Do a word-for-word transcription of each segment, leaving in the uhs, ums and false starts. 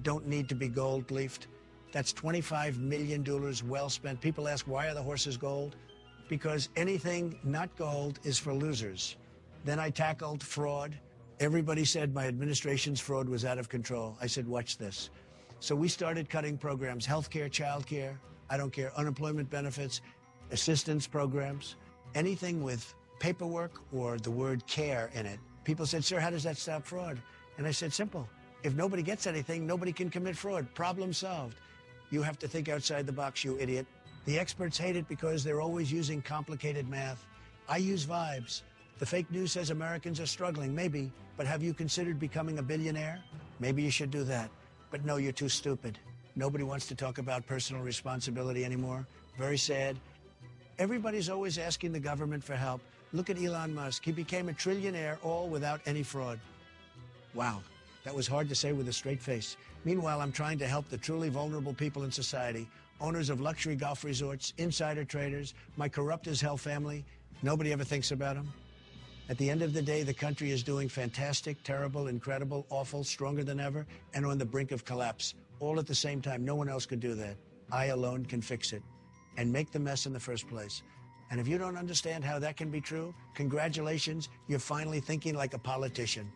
don't need to be gold-leafed. That's twenty-five million dollars well spent. People ask, why are the horses gold? Because anything not gold is for losers. Then I tackled fraud. Everybody said my administration's fraud was out of control. I said, watch this. So we started cutting programs, healthcare, childcare, I don't care, unemployment benefits, assistance programs, anything with paperwork or the word care in it. People said, sir, how does that stop fraud? And I said, simple. If nobody gets anything, nobody can commit fraud. Problem solved. You have to think outside the box, you idiot. The experts hate it because they're always using complicated math. I use vibes. The fake news says Americans are struggling, maybe, but have you considered becoming a billionaire? Maybe you should do that. But no, you're too stupid. Nobody wants to talk about personal responsibility anymore. Very sad. Everybody's always asking the government for help. Look at Elon Musk. He became a trillionaire all without any fraud. Wow, that was hard to say with a straight face. Meanwhile, I'm trying to help the truly vulnerable people in society, owners of luxury golf resorts, insider traders, my corrupt as hell family. Nobody ever thinks about them. At the end of the day, the country is doing fantastic, terrible, incredible, awful, stronger than ever, and on the brink of collapse. All at the same time. No one else could do that. I alone can fix it and make the mess in the first place. And if you don't understand how that can be true, congratulations, you're finally thinking like a politician.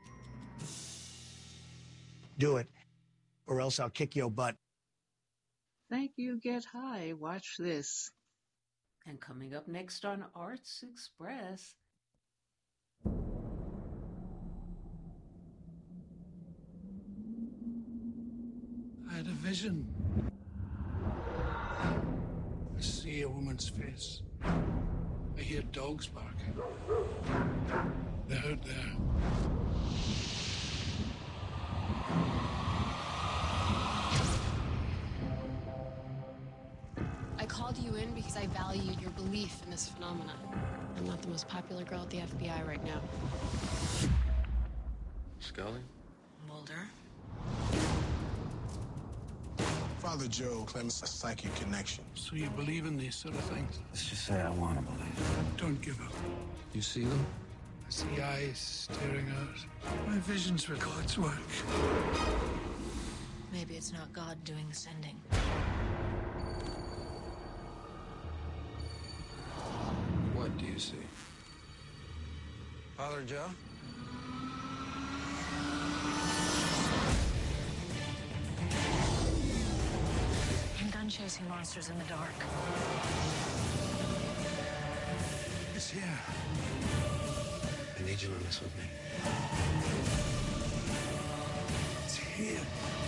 Do it, or else I'll kick your butt. Thank you, Get High. Watch this. And coming up next on Arts Express. I had a vision. I see a woman's face. I hear dogs barking. They're out there. I called you in because I valued your belief in this phenomenon. I'm not the most popular girl at the F B I right now. Scully? Mulder? Father Joe claims a psychic connection. So you believe in these sort of things? Let's just say I want to believe. Don't give up. You see them? I see eyes staring out. My visions were God's work. Maybe it's not God doing the sending. What do you see? Father Joe? I'm done chasing monsters in the dark. It's here. I need you on this with me. It's here.